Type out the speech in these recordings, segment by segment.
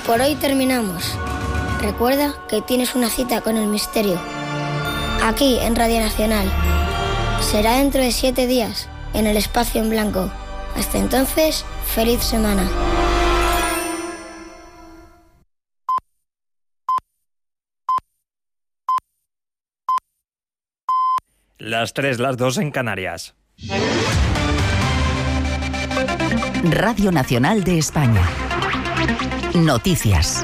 Por hoy terminamos. Recuerda que tienes una cita con el misterio. Aquí, en Radio Nacional. Será dentro de 7 días, en el espacio en blanco. Hasta entonces, feliz semana. Las 3, las 2 en Canarias. Radio Nacional de España. Noticias.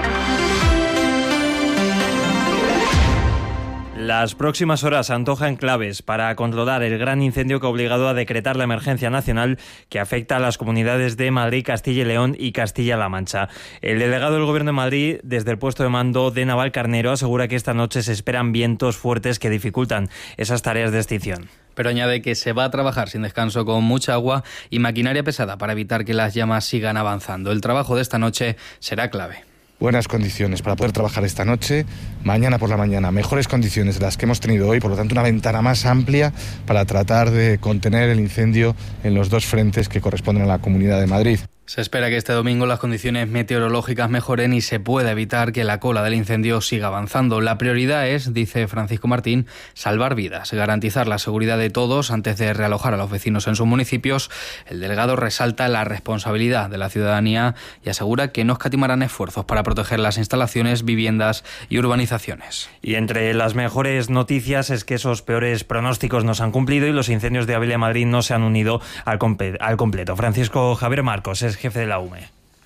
Las próximas horas antojan claves para controlar el gran incendio que ha obligado a decretar la emergencia nacional que afecta a las comunidades de Madrid, Castilla y León y Castilla-La Mancha. El delegado del Gobierno de Madrid, desde el puesto de mando de Navalcarnero, asegura que esta noche se esperan vientos fuertes que dificultan esas tareas de extinción. Pero añade que se va a trabajar sin descanso con mucha agua y maquinaria pesada para evitar que las llamas sigan avanzando. El trabajo de esta noche será clave. Buenas condiciones para poder trabajar esta noche, mañana por la mañana, mejores condiciones de las que hemos tenido hoy, por lo tanto una ventana más amplia para tratar de contener el incendio en los 2 frentes que corresponden a la Comunidad de Madrid. Se espera que este domingo las condiciones meteorológicas mejoren y se pueda evitar que la cola del incendio siga avanzando. La prioridad es, dice Francisco Martín, salvar vidas, garantizar la seguridad de todos antes de realojar a los vecinos en sus municipios. El delegado resalta la responsabilidad de la ciudadanía y asegura que no escatimarán esfuerzos para proteger las instalaciones, viviendas y urbanizaciones. Y entre las mejores noticias es que esos peores pronósticos no se han cumplido y los incendios de Ávila y Madrid no se han unido al completo. Francisco Javier Marcos es jefe de la UME.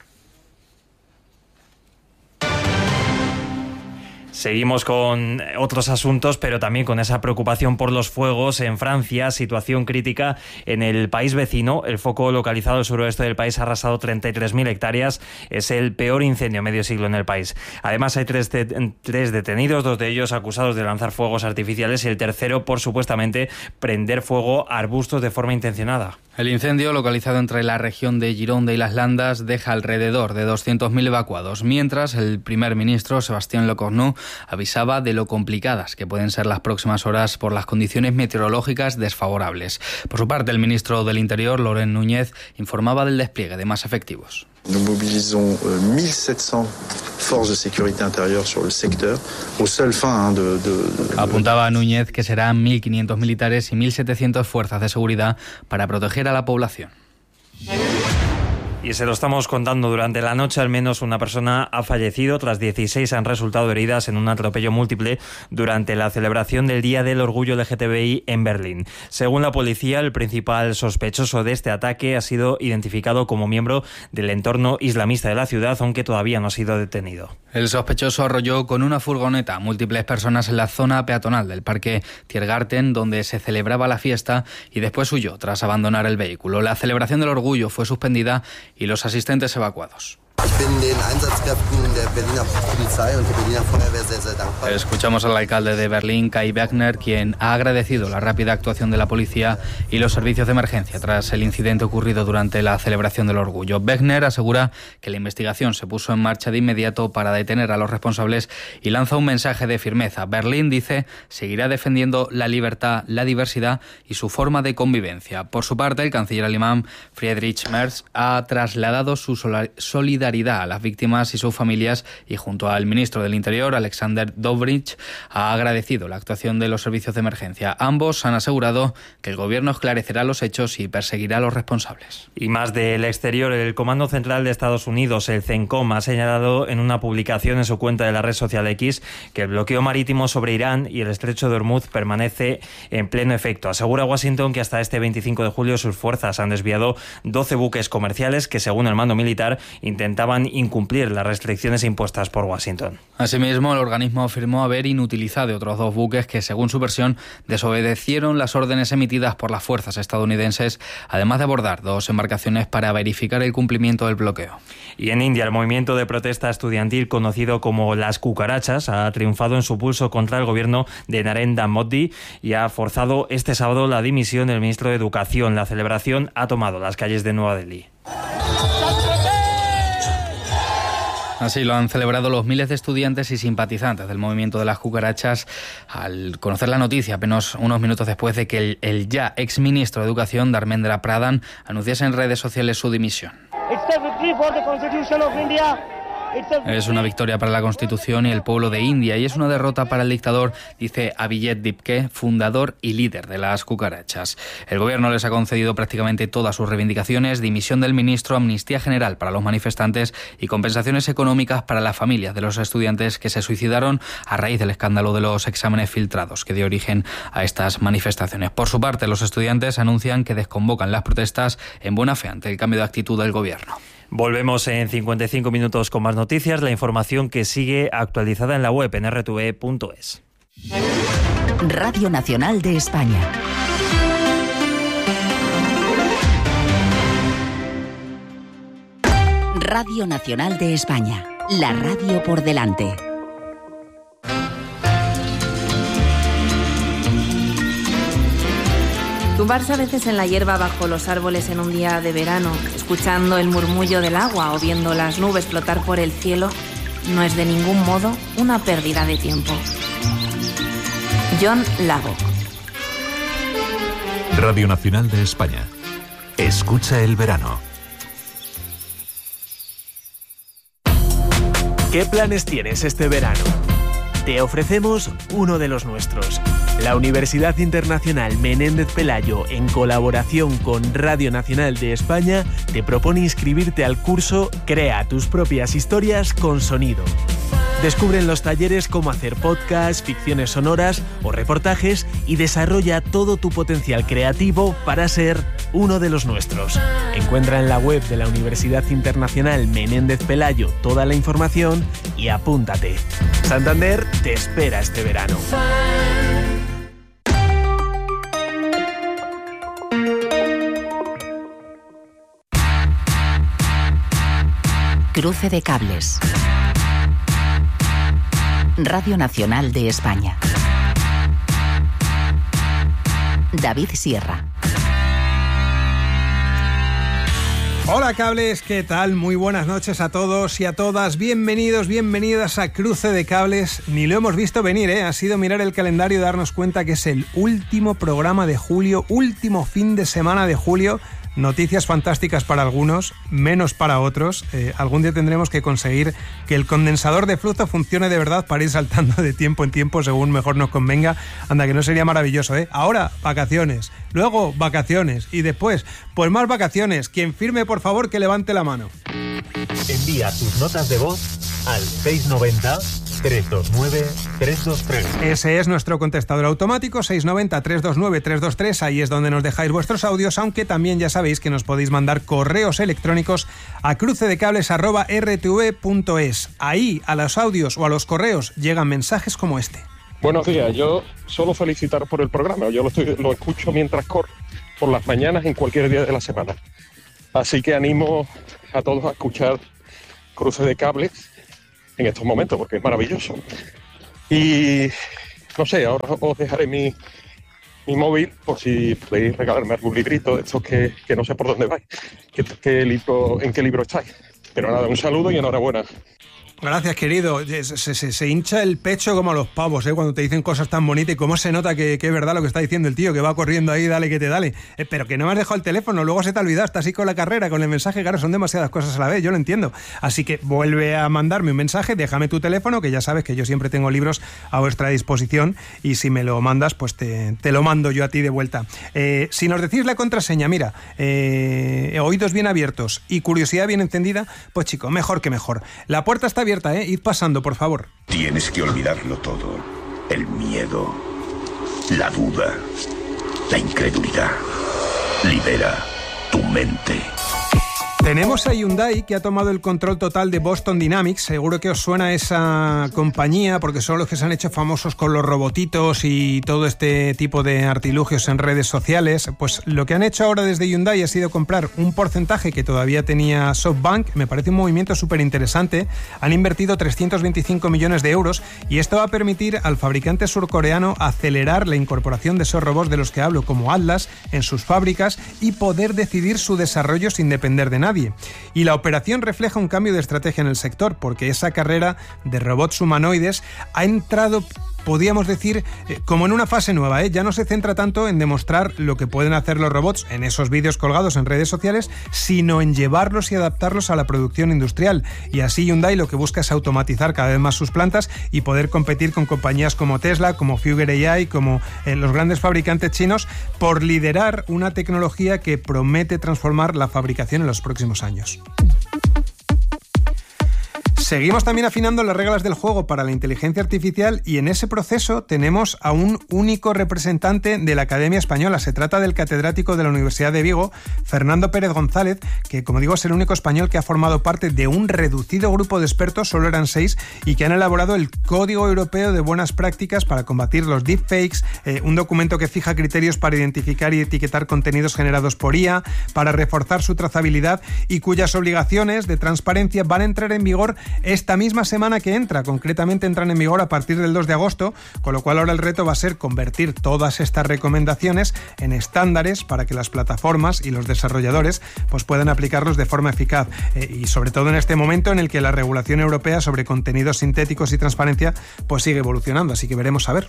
Seguimos con otros asuntos, pero también con esa preocupación por los fuegos en Francia, situación crítica en el país vecino. El foco localizado al suroeste del país ha arrasado 33.000 hectáreas. Es el peor incendio en medio siglo en el país. Además hay tres detenidos, 2 de ellos acusados de lanzar fuegos artificiales y el tercero por supuestamente prender fuego a arbustos de forma intencionada. El incendio, localizado entre la región de Gironda y Las Landas, deja alrededor de 200.000 evacuados, mientras el primer ministro, Sébastien Lecornu, avisaba de lo complicadas que pueden ser las próximas horas por las condiciones meteorológicas desfavorables. Por su parte, el ministro del Interior, Laurent Núñez, informaba del despliegue de más efectivos. Nous mobilisons 1.700 forces de sécurité intérieure sur el secteur, au seul fin de... Apuntaba a Núñez que serán 1.500 militares y 1.700 fuerzas de seguridad para proteger a la población. Y se lo estamos contando durante la noche, al menos una persona ha fallecido, otras 16 han resultado heridas en un atropello múltiple durante la celebración del Día del Orgullo LGTBI en Berlín. Según la policía, el principal sospechoso de este ataque ha sido identificado como miembro del entorno islamista de la ciudad, aunque todavía no ha sido detenido. El sospechoso arrolló con una furgoneta a múltiples personas en la zona peatonal del Parque Tiergarten, donde se celebraba la fiesta, y después huyó tras abandonar el vehículo. La celebración del orgullo fue suspendida y los asistentes evacuados. Escuchamos al alcalde de Berlín, Kai Wegner, quien ha agradecido la rápida actuación de la policía y los servicios de emergencia tras el incidente ocurrido durante la celebración del orgullo. Wegner asegura que la investigación se puso en marcha de inmediato para detener a los responsables y lanza un mensaje de firmeza. Berlín, dice, seguirá defendiendo la libertad, la diversidad y su forma de convivencia. Por su parte, el canciller alemán Friedrich Merz ha trasladado su solidaridad a las víctimas y sus familias y junto al ministro del Interior, Alexander Dobrindt, ha agradecido la actuación de los servicios de emergencia. Ambos han asegurado que el gobierno esclarecerá los hechos y perseguirá a los responsables. Y más del exterior, el Comando Central de Estados Unidos, el CENTCOM, ha señalado en una publicación en su cuenta de la red social X que el bloqueo marítimo sobre Irán y el estrecho de Hormuz permanece en pleno efecto. Asegura Washington que hasta este 25 de julio sus fuerzas han desviado 12 buques comerciales que, según el mando militar, intentaban incumplir las restricciones impuestas por Washington. Asimismo, el organismo afirmó haber inutilizado otros 2 buques que, según su versión, desobedecieron las órdenes emitidas por las fuerzas estadounidenses, además de abordar 2 embarcaciones para verificar el cumplimiento del bloqueo. Y en India, el movimiento de protesta estudiantil conocido como las cucarachas ha triunfado en su pulso contra el gobierno de Narendra Modi y ha forzado este sábado la dimisión del ministro de Educación. La celebración ha tomado las calles de Nueva Delhi. Así lo han celebrado los miles de estudiantes y simpatizantes del movimiento de las cucarachas al conocer la noticia apenas unos minutos después de que el ya exministro de Educación, Dharmendra Pradhan, anunciase en redes sociales su dimisión. Es una victoria para la Constitución y el pueblo de India y es una derrota para el dictador, dice Abhijit Dipke, fundador y líder de las cucarachas. El gobierno les ha concedido prácticamente todas sus reivindicaciones: dimisión del ministro, amnistía general para los manifestantes y compensaciones económicas para las familias de los estudiantes que se suicidaron a raíz del escándalo de los exámenes filtrados que dio origen a estas manifestaciones. Por su parte, los estudiantes anuncian que desconvocan las protestas en buena fe ante el cambio de actitud del gobierno. Volvemos en 55 minutos con más noticias. La información que sigue actualizada en la web en rtve.es. Radio Nacional de España. Radio Nacional de España. La radio por delante. Tumbarse a veces en la hierba bajo los árboles en un día de verano, escuchando el murmullo del agua o viendo las nubes flotar por el cielo, no es de ningún modo una pérdida de tiempo. John Lubbock. Radio Nacional de España. Escucha el verano. ¿Qué planes tienes este verano? Te ofrecemos uno de los nuestros. La Universidad Internacional Menéndez Pelayo, en colaboración con Radio Nacional de España, te propone inscribirte al curso Crea tus propias historias con sonido. Descubre en los talleres cómo hacer podcasts, ficciones sonoras o reportajes y desarrolla todo tu potencial creativo para ser uno de los nuestros. Encuentra en la web de la Universidad Internacional Menéndez Pelayo toda la información y apúntate. Santander te espera este verano. Cruce de cables. Radio Nacional de España. David Sierra. Hola cables, ¿qué tal? Muy buenas noches a todos y a todas. Bienvenidos, bienvenidas a Cruce de Cables. Ni lo hemos visto venir, ¿eh? Ha sido mirar el calendario y darnos cuenta que es el último programa de julio, último fin de semana de julio. Noticias fantásticas para algunos, menos para otros. Algún día tendremos que conseguir que el condensador de flujo funcione de verdad para ir saltando de tiempo en tiempo según mejor nos convenga. Anda, que no sería maravilloso, ¿eh? Ahora, vacaciones. Luego, vacaciones. Y después, pues más vacaciones. Quien firme, por favor, que levante la mano. Envía tus notas de voz al 690-329-323. Ese es nuestro contestador automático, 690-329-323. Ahí es donde nos dejáis vuestros audios, aunque también ya sabéis que nos podéis mandar correos electrónicos a crucedecables@rtv.es. Ahí, a los audios o a los correos, llegan mensajes como este. Buenos días, yo solo felicitar por el programa. Yo lo escucho mientras corro por las mañanas en cualquier día de la semana. Así que animo a todos a escuchar Cruce de Cables en estos momentos, porque es maravilloso. Y no sé, ahora os dejaré mi móvil por si podéis regalarme algún librito de estos que no sé por dónde vais, en qué libro estáis. Pero nada, un saludo y enhorabuena. Gracias, querido. Se hincha el pecho como a los pavos, cuando te dicen cosas tan bonitas, y cómo se nota que es verdad lo que está diciendo el tío, que va corriendo ahí, dale que te dale. Pero que no me has dejado el teléfono, luego se te ha olvidado, estás así con la carrera, con el mensaje, claro, son demasiadas cosas a la vez, yo lo entiendo. Así que vuelve a mandarme un mensaje, déjame tu teléfono, que ya sabes que yo siempre tengo libros a vuestra disposición, y si me lo mandas, pues te lo mando yo a ti de vuelta. Si nos decís la contraseña, mira, oídos bien abiertos y curiosidad bien encendida, pues chico, mejor que mejor. La puerta está abierta, id pasando, por favor. Tienes que olvidarlo todo. El miedo, la duda, la incredulidad. Libera tu mente. Tenemos a Hyundai, que ha tomado el control total de Boston Dynamics. Seguro que os suena esa compañía porque son los que se han hecho famosos con los robotitos y todo este tipo de artilugios en redes sociales. Pues lo que han hecho ahora desde Hyundai ha sido comprar un porcentaje que todavía tenía SoftBank. Me parece un movimiento súper interesante. Han invertido 325 millones de euros y esto va a permitir al fabricante surcoreano acelerar la incorporación de esos robots de los que hablo, como Atlas, en sus fábricas y poder decidir su desarrollo sin depender de nadie. Y la operación refleja un cambio de estrategia en el sector, porque esa carrera de robots humanoides ha entrado podríamos decir, como en una fase nueva, ya no se centra tanto en demostrar lo que pueden hacer los robots en esos vídeos colgados en redes sociales, sino en llevarlos y adaptarlos a la producción industrial. Y así Hyundai lo que busca es automatizar cada vez más sus plantas y poder competir con compañías como Tesla, como Figure AI, como los grandes fabricantes chinos, por liderar una tecnología que promete transformar la fabricación en los próximos años. Seguimos también afinando las reglas del juego para la inteligencia artificial y en ese proceso tenemos a un único representante de la Academia Española. Se trata del catedrático de la Universidad de Vigo, Fernando Pérez González, que, como digo, es el único español que ha formado parte de un reducido grupo de expertos, solo eran 6, y que han elaborado el Código Europeo de Buenas Prácticas para combatir los deepfakes, un documento que fija criterios para identificar y etiquetar contenidos generados por IA, para reforzar su trazabilidad y cuyas obligaciones de transparencia van a entrar en vigor esta misma semana que entra. Concretamente entran en vigor a partir del 2 de agosto, con lo cual ahora el reto va a ser convertir todas estas recomendaciones en estándares para que las plataformas y los desarrolladores pues puedan aplicarlos de forma eficaz, y sobre todo en este momento en el que la regulación europea sobre contenidos sintéticos y transparencia pues sigue evolucionando, así que veremos a ver.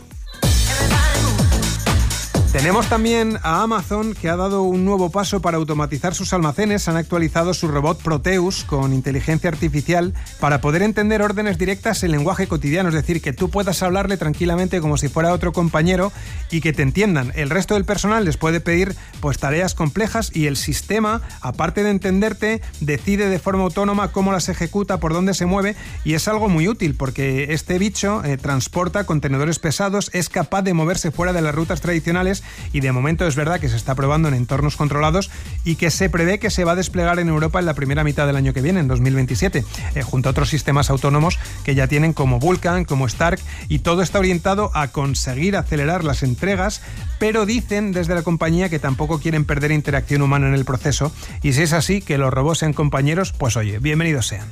Tenemos también a Amazon, que ha dado un nuevo paso para automatizar sus almacenes. Han actualizado su robot Proteus con inteligencia artificial para poder entender órdenes directas en lenguaje cotidiano, es decir, que tú puedas hablarle tranquilamente como si fuera otro compañero y que te entiendan. El resto del personal les puede pedir pues tareas complejas y el sistema, aparte de entenderte, decide de forma autónoma cómo las ejecuta, por dónde se mueve, y es algo muy útil porque este bicho transporta contenedores pesados, es capaz de moverse fuera de las rutas tradicionales y de momento es verdad que se está probando en entornos controlados y que se prevé que se va a desplegar en Europa en la primera mitad del año que viene, en 2027, junto a otros sistemas autónomos que ya tienen como Vulcan, como Stark, y todo está orientado a conseguir acelerar las entregas, pero dicen desde la compañía que tampoco quieren perder interacción humana en el proceso, y si es así, que los robots sean compañeros, pues oye, bienvenidos sean.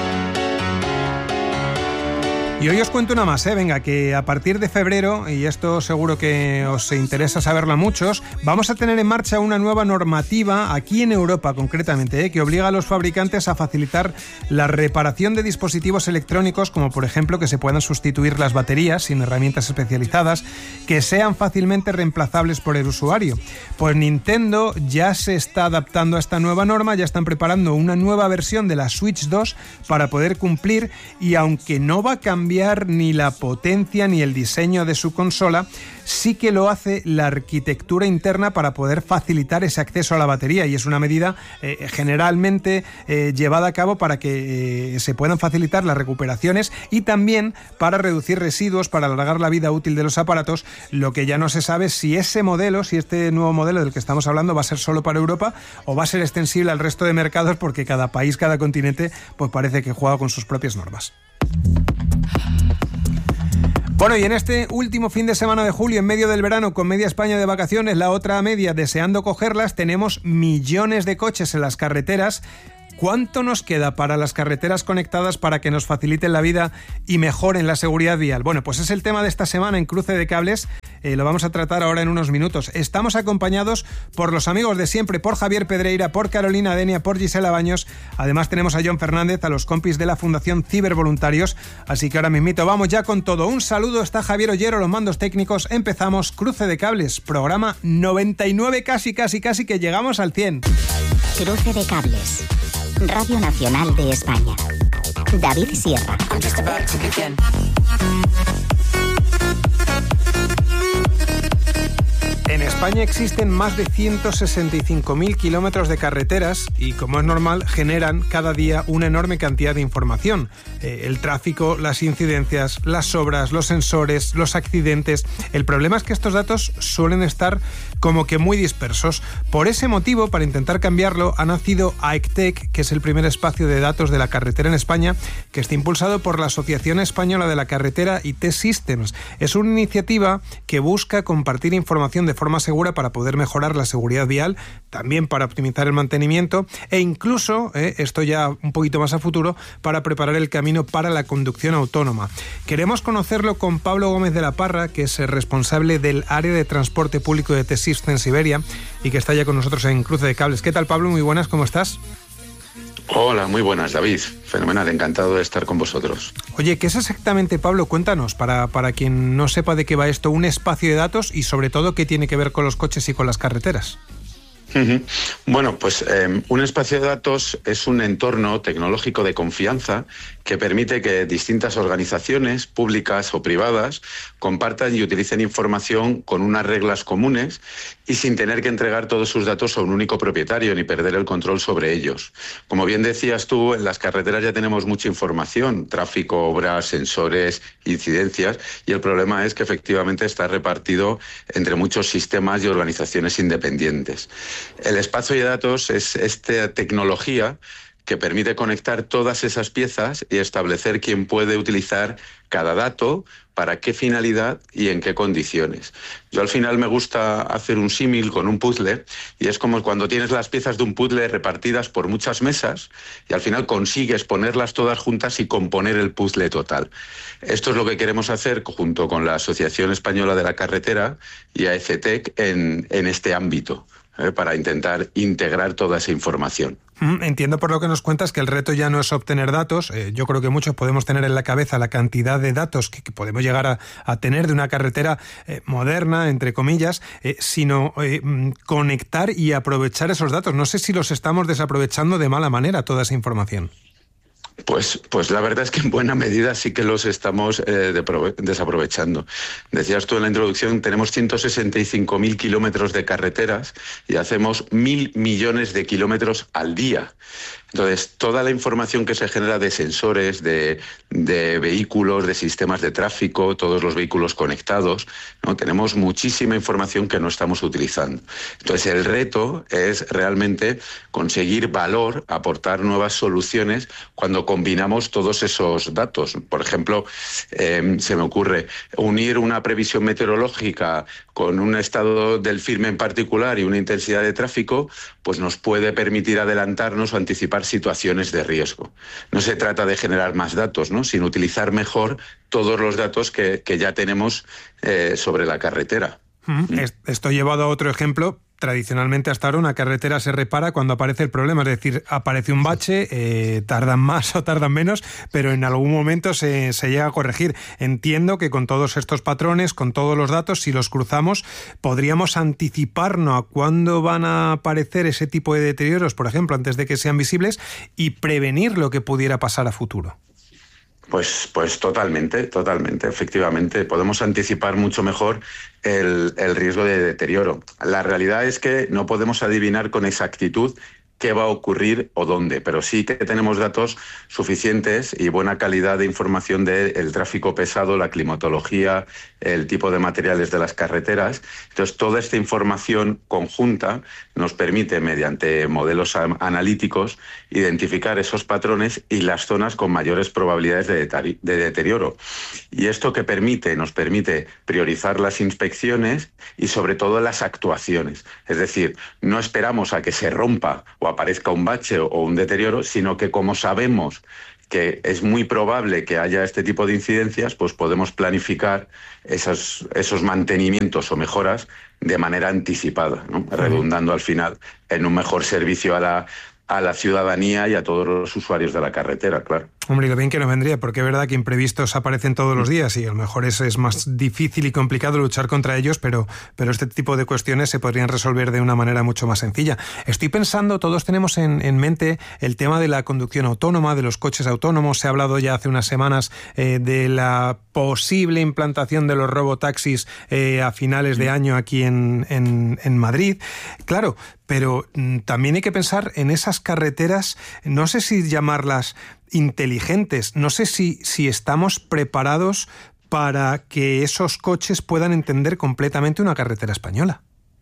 Y hoy os cuento una más, venga, que a partir de febrero, y esto seguro que os interesa saberlo a muchos, vamos a tener en marcha una nueva normativa aquí en Europa concretamente, que obliga a los fabricantes a facilitar la reparación de dispositivos electrónicos, como por ejemplo que se puedan sustituir las baterías sin herramientas especializadas, que sean fácilmente reemplazables por el usuario. Pues Nintendo ya se está adaptando a esta nueva norma, ya están preparando una nueva versión de la Switch 2 para poder cumplir, y aunque no va a cambiar ni la potencia ni el diseño de su consola, sí que lo hace la arquitectura interna para poder facilitar ese acceso a la batería, y es una medida generalmente llevada a cabo para que se puedan facilitar las recuperaciones y también para reducir residuos, para alargar la vida útil de los aparatos. Lo que ya no se sabe es si ese modelo, si este nuevo modelo del que estamos hablando va a ser solo para Europa o va a ser extensible al resto de mercados, porque cada país, cada continente, pues parece que juega con sus propias normas. Bueno, y en este último fin de semana de julio, en medio del verano, con media España de vacaciones, la otra media deseando cogerlas, tenemos millones de coches en las carreteras. ¿Cuánto nos queda para las carreteras conectadas para que nos faciliten la vida y mejoren la seguridad vial? Bueno, pues es el tema de esta semana en Cruce de Cables. Lo vamos a tratar ahora en unos minutos. Estamos acompañados por los amigos de siempre, por Javier Pedreira, por Carolina Denia, por Gisela Baños. Además tenemos a John Fernández, a los compis de la Fundación Cibervoluntarios. Así que ahora mismito vamos ya con todo. Un saludo, está Javier Ollero, los mandos técnicos. Empezamos Cruce de Cables, programa 99, casi que llegamos al 100. Cruce de Cables, Radio Nacional de España. David Sierra. En España existen más de 165.000 kilómetros de carreteras y, como es normal, generan cada día una enorme cantidad de información. El tráfico, las incidencias, las obras, los sensores, los accidentes. El problema es que estos datos suelen estar como que muy dispersos. Por ese motivo, para intentar cambiarlo, ha nacido AECTEC, que es el primer espacio de datos de la carretera en España, que está impulsado por la Asociación Española de la Carretera y T-Systems. Es una iniciativa que busca compartir información de forma segura para poder mejorar la seguridad vial, también para optimizar el mantenimiento e incluso, esto ya un poquito más a futuro, para preparar el camino para la conducción autónoma. Queremos conocerlo con Pablo Gómez de la Parra, que es el responsable del área de transporte público de T-Systems Iberia y que está ya con nosotros en Cruce de Cables. ¿Qué tal, Pablo? Muy buenas, ¿cómo estás? Hola, muy buenas, David. Fenomenal, encantado de estar con vosotros. Oye, ¿qué es exactamente, Pablo? Cuéntanos, para quien no sepa de qué va esto, un espacio de datos y sobre todo qué tiene que ver con los coches y con las carreteras. Bueno, pues un espacio de datos es un entorno tecnológico de confianza que permite que distintas organizaciones, públicas o privadas, compartan y utilicen información con unas reglas comunes y sin tener que entregar todos sus datos a un único propietario ni perder el control sobre ellos. Como bien decías tú, en las carreteras ya tenemos mucha información, tráfico, obras, sensores, incidencias, y el problema es que efectivamente está repartido entre muchos sistemas y organizaciones independientes. El espacio de datos es esta tecnología que permite conectar todas esas piezas y establecer quién puede utilizar cada dato, para qué finalidad y en qué condiciones. Yo al final me gusta hacer un símil con un puzzle, y es como cuando tienes las piezas de un puzzle repartidas por muchas mesas y al final consigues ponerlas todas juntas y componer el puzzle total. Esto es lo que queremos hacer junto con la Asociación Española de la Carretera y AECTEC en este ámbito, para intentar integrar toda esa información. Entiendo por lo que nos cuentas que el reto ya no es obtener datos. Yo creo que muchos podemos tener en la cabeza la cantidad de datos que podemos llegar a tener de una carretera moderna, entre comillas, sino conectar y aprovechar esos datos. No sé si los estamos desaprovechando de mala manera, toda esa información. Pues la verdad es que en buena medida sí que los estamos desaprovechando. Decías tú en la introducción, tenemos 165.000 kilómetros de carreteras y hacemos 1.000 millones de kilómetros al día. Entonces, toda la información que se genera de sensores, de vehículos, de sistemas de tráfico, todos los vehículos conectados, ¿no? Tenemos muchísima información que no estamos utilizando. Entonces, el reto es realmente conseguir valor, aportar nuevas soluciones cuando combinamos todos esos datos. Por ejemplo, se me ocurre unir una previsión meteorológica con un estado del firme en particular y una intensidad de tráfico, pues nos puede permitir adelantarnos o anticipar situaciones de riesgo. No se trata de generar más datos, ¿no?, sino utilizar mejor todos los datos que ya tenemos sobre la carretera. Esto llevado a otro ejemplo. Tradicionalmente hasta ahora una carretera se repara cuando aparece el problema, es decir, aparece un bache, tardan más o tardan menos, pero en algún momento se llega a corregir. Entiendo que con todos estos patrones, con todos los datos, si los cruzamos, podríamos anticiparnos a cuándo van a aparecer ese tipo de deterioros, por ejemplo, antes de que sean visibles, y prevenir lo que pudiera pasar a futuro. Pues totalmente, efectivamente. Podemos anticipar mucho mejor el riesgo de deterioro. La realidad es que no podemos adivinar con exactitud qué va a ocurrir o dónde, pero sí que tenemos datos suficientes y buena calidad de información del tráfico pesado, la climatología, el tipo de materiales de las carreteras. Entonces, toda esta información conjunta nos permite, mediante modelos analíticos, identificar esos patrones y las zonas con mayores probabilidades de deterioro. ¿Y esto qué permite? Nos permite priorizar las inspecciones y, sobre todo, las actuaciones. Es decir, no esperamos a que se rompa o aparezca un bache o un deterioro, sino que, como sabemos que es muy probable que haya este tipo de incidencias, pues podemos planificar esos mantenimientos o mejoras de manera anticipada, ¿no?, redundando al final en un mejor servicio a la ciudadanía y a todos los usuarios de la carretera, claro. Hombre, y lo bien que nos vendría, porque es verdad que imprevistos aparecen todos los días y a lo mejor es más difícil y complicado luchar contra ellos, pero este tipo de cuestiones se podrían resolver de una manera mucho más sencilla. Estoy pensando, todos tenemos en mente el tema de la conducción autónoma, de los coches autónomos. Se ha hablado ya hace unas semanas de la posible implantación de los robotaxis a finales de año aquí en Madrid. Claro, pero también hay que pensar en esas carreteras, no sé si llamarlas inteligentes, no sé si estamos preparados para que esos coches puedan entender completamente una carretera española.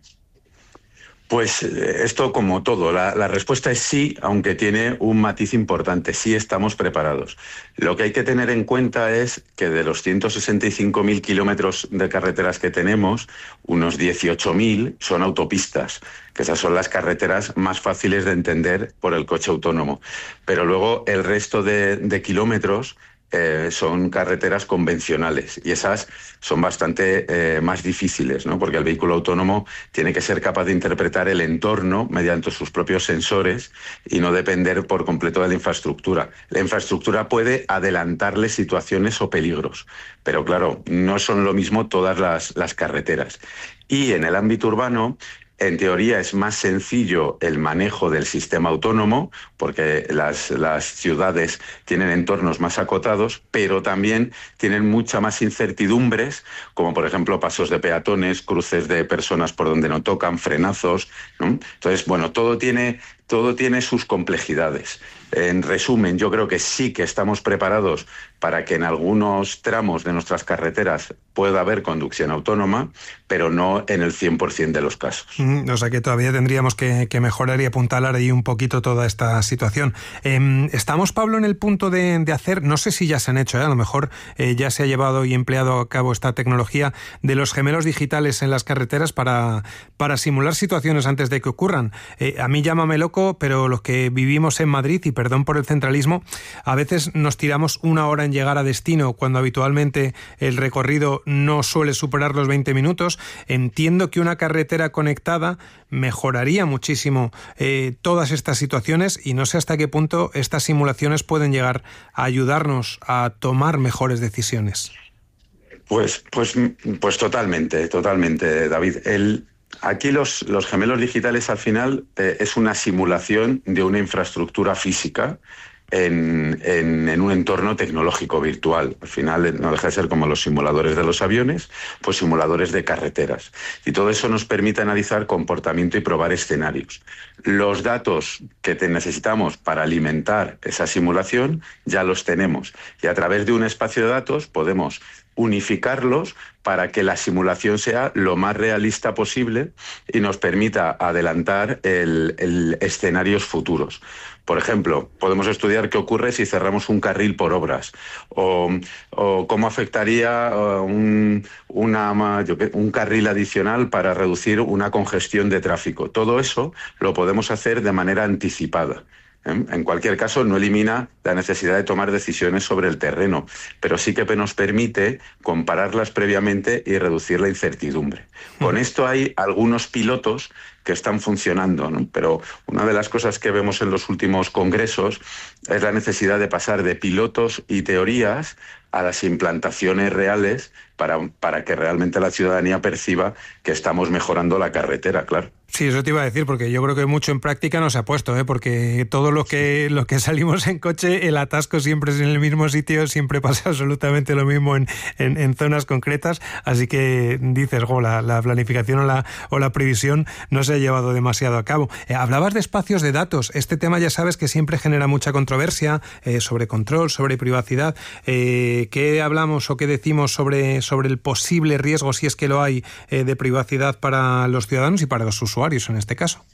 Pues esto, como todo, la respuesta es sí, aunque tiene un matiz importante. Sí estamos preparados. Lo que hay que tener en cuenta es que de los 165.000 kilómetros de carreteras que tenemos, unos 18.000 son autopistas, que esas son las carreteras más fáciles de entender por el coche autónomo. Pero luego el resto de kilómetros son carreteras convencionales y esas son bastante más difíciles, ¿no? Porque el vehículo autónomo tiene que ser capaz de interpretar el entorno mediante sus propios sensores y no depender por completo de la infraestructura. La infraestructura puede adelantarle situaciones o peligros, pero claro, no son lo mismo todas las carreteras. Y en el ámbito urbano, en teoría es más sencillo el manejo del sistema autónomo porque las ciudades tienen entornos más acotados, pero también tienen mucha más incertidumbres, como por ejemplo pasos de peatones, cruces de personas por donde no tocan, frenazos, ¿no? Entonces, bueno, todo tiene sus complejidades. En resumen, yo creo que sí que estamos preparados para que en algunos tramos de nuestras carreteras pueda haber conducción autónoma, pero no en el 100% de los casos. O sea que todavía tendríamos que mejorar y apuntalar ahí un poquito toda esta situación. Estamos, Pablo, en el punto de hacer, no sé si ya se han hecho, a lo mejor ya se ha llevado y empleado a cabo esta tecnología de los gemelos digitales en las carreteras para simular situaciones antes de que ocurran. A mí llámame loco, pero los que vivimos en Madrid, y perdón por el centralismo, a veces nos tiramos una hora en llegar a destino cuando habitualmente el recorrido no suele superar los 20 minutos. Entiendo que una carretera conectada mejoraría muchísimo todas estas situaciones y no sé hasta qué punto estas simulaciones pueden llegar a ayudarnos a tomar mejores decisiones. Pues totalmente, David. Aquí los gemelos digitales al final es una simulación de una infraestructura física en un entorno tecnológico virtual. Al final no deja de ser como los simuladores de los aviones, pues simuladores de carreteras. Y todo eso nos permite analizar comportamiento y probar escenarios. Los datos que necesitamos para alimentar esa simulación ya los tenemos. Y a través de un espacio de datos podemos unificarlos para que la simulación sea lo más realista posible y nos permita adelantar escenarios futuros. Por ejemplo, podemos estudiar qué ocurre si cerramos un carril por obras o cómo afectaría un carril adicional para reducir una congestión de tráfico. Todo eso lo podemos hacer de manera anticipada. En cualquier caso, no elimina la necesidad de tomar decisiones sobre el terreno, pero sí que nos permite compararlas previamente y reducir la incertidumbre. Con esto hay algunos pilotos que están funcionando, ¿no? Pero una de las cosas que vemos en los últimos congresos es la necesidad de pasar de pilotos y teorías a las implantaciones reales para que realmente la ciudadanía perciba que estamos mejorando la carretera, claro. Sí, eso te iba a decir, porque yo creo que mucho en práctica no se ha puesto, porque todos los que salimos en coche, el atasco siempre es en el mismo sitio, siempre pasa absolutamente lo mismo en zonas concretas, así que dices, la planificación o la previsión no se ha llevado demasiado a cabo. Hablabas de espacios de datos, este tema ya sabes que siempre genera mucha controversia sobre control, sobre privacidad. ¿Qué hablamos o qué decimos sobre el posible riesgo, si es que lo hay, de privacidad para los ciudadanos y para los usuarios en este caso?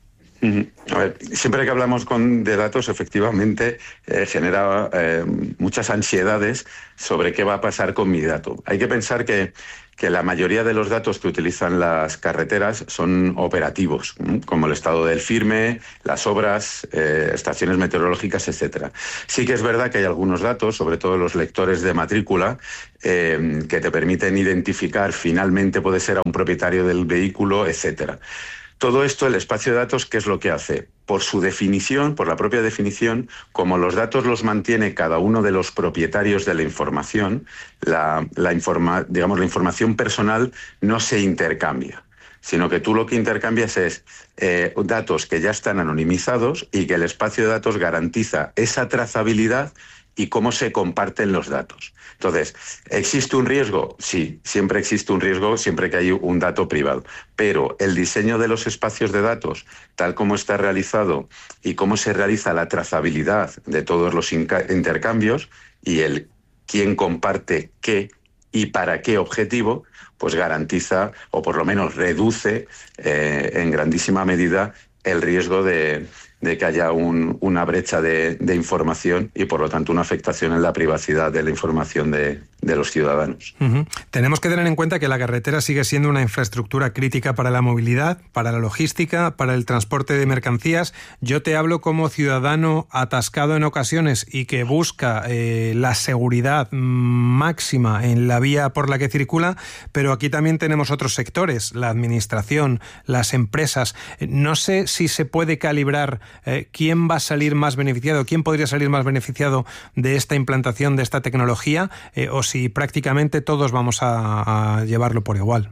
A ver, siempre que hablamos de datos, efectivamente genera muchas ansiedades sobre qué va a pasar con mi dato. Hay que pensar que la mayoría de los datos que utilizan las carreteras son operativos, como el estado del firme, las obras, estaciones meteorológicas, etcétera. Sí que es verdad que hay algunos datos, sobre todo los lectores de matrícula, que te permiten identificar finalmente puede ser a un propietario del vehículo, etcétera. Todo esto, el espacio de datos, ¿qué es lo que hace? Por su definición, por la propia definición, como los datos los mantiene cada uno de los propietarios de la información, la información personal no se intercambia, sino que tú lo que intercambias es datos que ya están anonimizados y que el espacio de datos garantiza esa trazabilidad y cómo se comparten los datos. Entonces, ¿existe un riesgo? Sí, siempre existe un riesgo, siempre que hay un dato privado. Pero el diseño de los espacios de datos, tal como está realizado y cómo se realiza la trazabilidad de todos los intercambios y el quién comparte qué y para qué objetivo, pues garantiza o por lo menos reduce en grandísima medida el riesgo de de que haya una brecha de información y, por lo tanto, una afectación en la privacidad de la información de los ciudadanos. Tenemos que tener en cuenta que la carretera sigue siendo una infraestructura crítica para la movilidad, para la logística, para el transporte de mercancías. Yo te hablo como ciudadano atascado en ocasiones y que busca la seguridad máxima en la vía por la que circula, pero aquí también tenemos otros sectores, la administración, las empresas. No sé si se puede calibrar quién va a salir más beneficiado, quién podría salir más beneficiado de esta implantación de esta tecnología, o si prácticamente todos vamos a llevarlo por igual.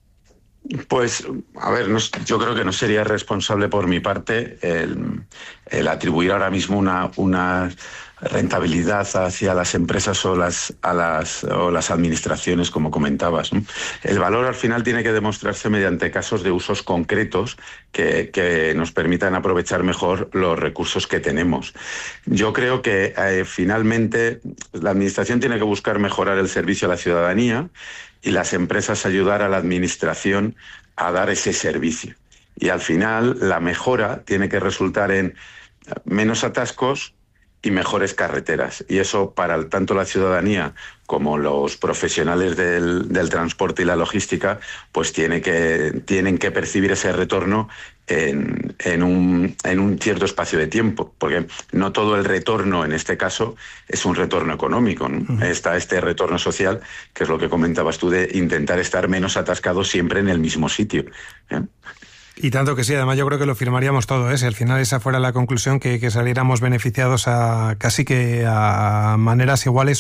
Pues, a ver, yo creo que no sería responsable por mi parte el atribuir ahora mismo una rentabilidad hacia las empresas o las administraciones, como comentabas, ¿no? El valor al final tiene que demostrarse mediante casos de usos concretos que nos permitan aprovechar mejor los recursos que tenemos. Yo creo que finalmente la administración tiene que buscar mejorar el servicio a la ciudadanía y las empresas ayudar a la administración a dar ese servicio. Y al final la mejora tiene que resultar en menos atascos y mejores carreteras. Y eso para tanto la ciudadanía como los profesionales del transporte y la logística, pues tienen que percibir ese retorno en un cierto espacio de tiempo, porque no todo el retorno en este caso es un retorno económico, ¿no? Está este retorno social, que es lo que comentabas tú, de intentar estar menos atascados siempre en el mismo sitio, ¿eh? Y tanto que sí, además yo creo que lo firmaríamos todo, si al final esa fuera la conclusión, que saliéramos beneficiados casi que a maneras iguales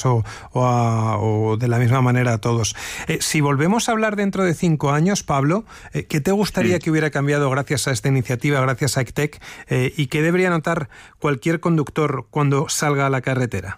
o de la misma manera a todos. Si volvemos a hablar dentro de 5 años, Pablo, ¿qué te gustaría que hubiera cambiado gracias a esta iniciativa, gracias a ECTEC, y qué debería notar cualquier conductor cuando salga a la carretera?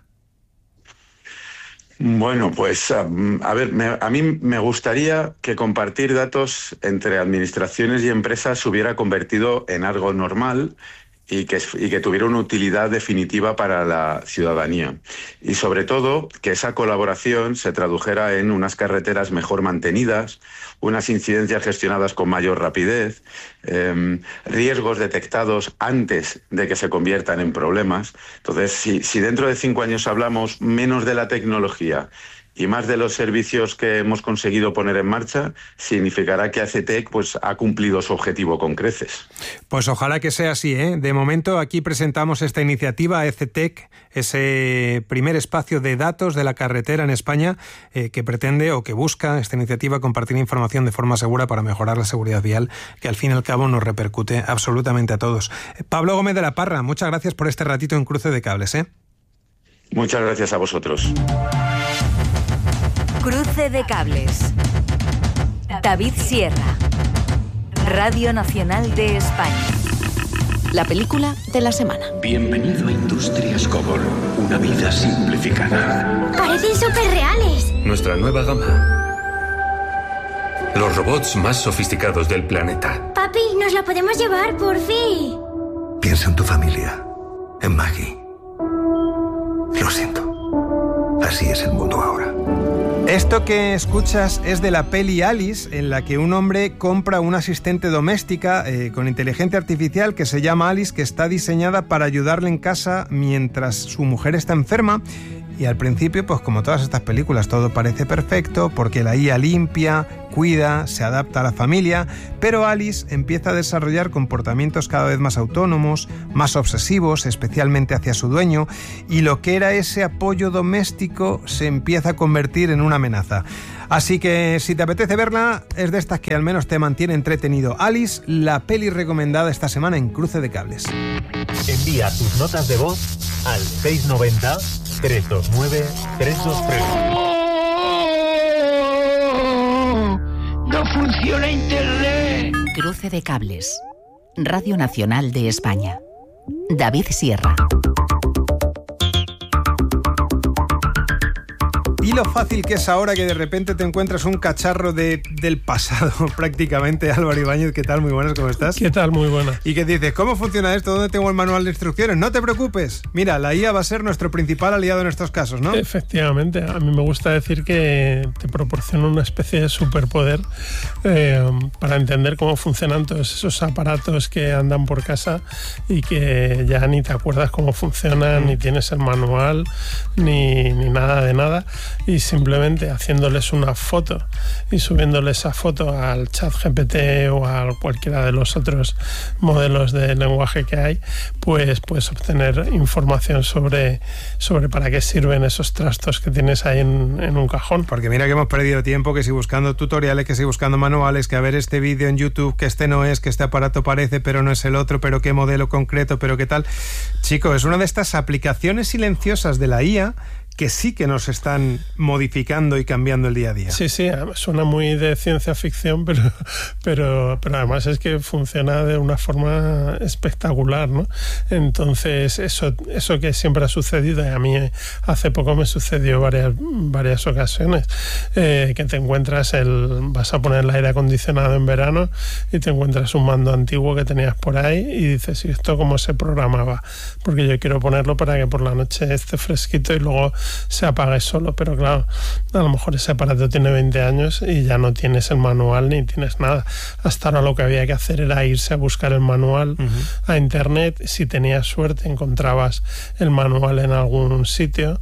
Bueno, pues a mí me gustaría que compartir datos entre administraciones y empresas se hubiera convertido en algo normal y que tuviera una utilidad definitiva para la ciudadanía. Y sobre todo, que esa colaboración se tradujera en unas carreteras mejor mantenidas, unas incidencias gestionadas con mayor rapidez, riesgos detectados antes de que se conviertan en problemas. Entonces, si dentro de 5 años hablamos menos de la tecnología y más de los servicios que hemos conseguido poner en marcha, significará que ECTEC ha cumplido su objetivo con creces. Pues ojalá que sea así, ¿eh? De momento aquí presentamos esta iniciativa ECTEC, ese primer espacio de datos de la carretera en España que pretende o que busca esta iniciativa compartir información de forma segura para mejorar la seguridad vial, que al fin y al cabo nos repercute absolutamente a todos. Pablo Gómez de la Parra, muchas gracias por este ratito en Cruce de Cables, ¿eh? Muchas gracias a vosotros. Cruce de Cables. David Sierra. Radio Nacional de España. La película de la semana. Bienvenido a Industrias Cobol, una vida simplificada. Parecen súper reales. Nuestra nueva gama. Los robots más sofisticados del planeta. Papi, nos la podemos llevar, por fin. Piensa en tu familia, en Maggie. Lo siento. Así es el mundo ahora. Esto que escuchas es de la peli Alice, en la que un hombre compra una asistente doméstica con inteligencia artificial que se llama Alice, que está diseñada para ayudarle en casa mientras su mujer está enferma. Y al principio, pues como todas estas películas, todo parece perfecto porque la IA limpia, cuida, se adapta a la familia, pero Alice empieza a desarrollar comportamientos cada vez más autónomos, más obsesivos, especialmente hacia su dueño, y lo que era ese apoyo doméstico se empieza a convertir en una amenaza. Así que si te apetece verla, es de estas que al menos te mantiene entretenido. Alice, la peli recomendada esta semana en Cruce de Cables. Envía tus notas de voz al 690-329-323. ¡No funciona Internet! Cruce de Cables. Radio Nacional de España. David Sierra. Y lo fácil que es ahora que de repente te encuentras un cacharro del pasado prácticamente. Álvaro Ibáñez, ¿qué tal? Muy buenas, ¿cómo estás? ¿Qué tal? Muy buenas. ¿Y qué dices? ¿Cómo funciona esto? ¿Dónde tengo el manual de instrucciones? No te preocupes. Mira, la IA va a ser nuestro principal aliado en estos casos, ¿no? Efectivamente. A mí me gusta decir que te proporciona una especie de superpoder para entender cómo funcionan todos esos aparatos que andan por casa y que ya ni te acuerdas cómo funcionan, ni tienes el manual, ni nada de nada. Y simplemente haciéndoles una foto y subiéndole esa foto al ChatGPT o a cualquiera de los otros modelos de lenguaje que hay, pues puedes obtener información sobre para qué sirven esos trastos que tienes ahí en un cajón. Porque mira que hemos perdido tiempo, que si buscando tutoriales, que si buscando manuales, que a ver este vídeo en YouTube, que este no es, que este aparato parece pero no es el otro, pero qué modelo concreto, pero qué tal. Chico, es una de estas aplicaciones silenciosas de la IA que sí que nos están modificando y cambiando el día a día. Sí, suena muy de ciencia ficción, pero además es que funciona de una forma espectacular, ¿no? Entonces, eso que siempre ha sucedido, y a mí hace poco me sucedió varias ocasiones, que te encuentras vas a poner el aire acondicionado en verano y te encuentras un mando antiguo que tenías por ahí y dices, ¿y esto cómo se programaba? Porque yo quiero ponerlo para que por la noche esté fresquito y luego se apague solo, pero claro, a lo mejor ese aparato tiene 20 años y ya no tienes el manual ni tienes nada. Hasta ahora lo que había que hacer era irse a buscar el manual a internet. Si tenías suerte encontrabas el manual en algún sitio,